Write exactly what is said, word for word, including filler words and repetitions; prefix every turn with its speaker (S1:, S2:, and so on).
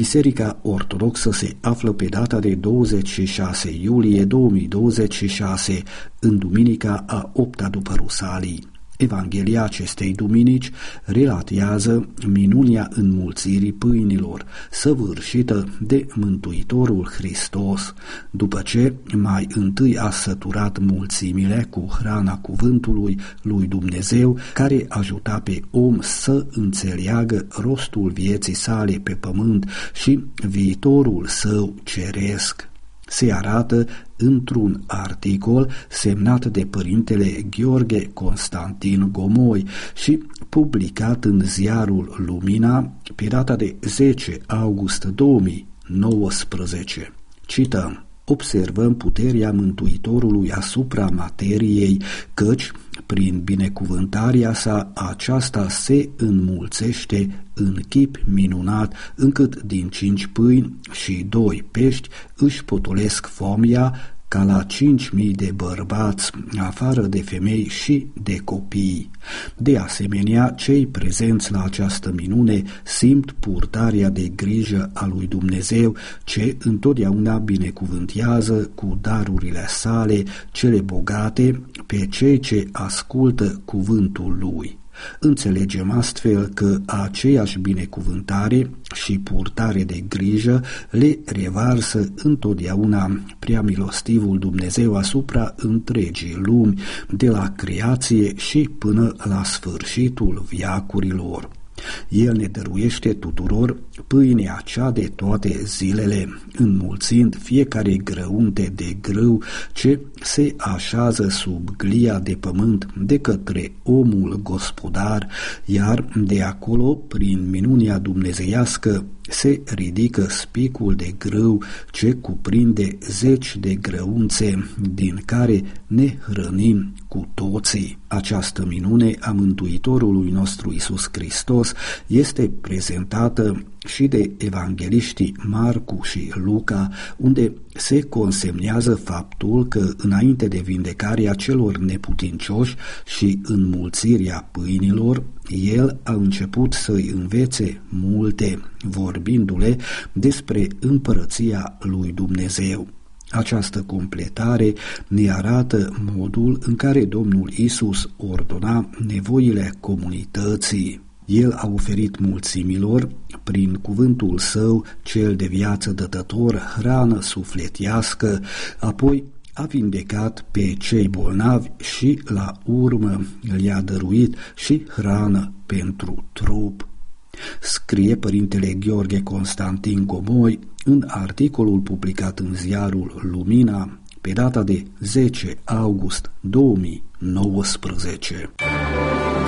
S1: Biserica Ortodoxă se află pe data de douăzeci și șase iulie două mii douăzeci și șase, în duminica a opta după Rusalii. Evanghelia acestei duminici relatează minunia înmulțirii pâinilor, săvârșită de Mântuitorul Hristos, după ce mai întâi a săturat mulțimile cu hrana cuvântului lui Dumnezeu, care ajuta pe om să înțeleagă rostul vieții sale pe pământ și viitorul său ceresc. Se arată într-un articol semnat de părintele Gheorghe Constantin Gomoi și publicat în ziarul Lumina pe data de zece august două mii nouăsprezece. Cităm: observăm puterea Mântuitorului asupra materiei, căci, prin binecuvântarea sa, aceasta se înmulțește în chip minunat, încât din cinci pâini și doi pești își potolesc foamea, ca la cinci mii de bărbați, afară de femei și de copii. De asemenea, cei prezenți la această minune simt purtarea de grijă a lui Dumnezeu, ce întotdeauna binecuvântează cu darurile sale cele bogate pe cei ce ascultă cuvântul lui. Înțelegem astfel că aceeași binecuvântare și purtare de grijă le revarsă întotdeauna prea milostivul Dumnezeu asupra întregii lumi, de la creație și până la sfârșitul veacurilor. El ne dăruiește tuturor pâinea cea de toate zilele, înmulțind fiecare grăunte de grâu ce se așează sub glia de pământ de către omul gospodar, iar de acolo, prin minunia dumnezeiască, se ridică spicul de grâu ce cuprinde zeci de grăunțe, din care ne hrănim cu toții. Această minune a Mântuitorului nostru Iisus Hristos este prezentată și de evangheliștii Marcu și Luca, unde se consemnează faptul că înainte de vindecarea celor neputincioși și înmulțirea pâinilor, el a început să-i învețe multe, vorbindu-le despre împărăția lui Dumnezeu. Această completare ne arată modul în care Domnul Iisus ordona nevoile comunității. El a oferit mulțimilor, prin cuvântul său, cel de viață dătător, hrană sufletească, apoi a vindecat pe cei bolnavi și, la urmă, le-a dăruit și hrană pentru trup. Scrie părintele Gheorghe Constantin Gomoi în articolul publicat în ziarul Lumina pe data de zece august două mii nouăsprezece.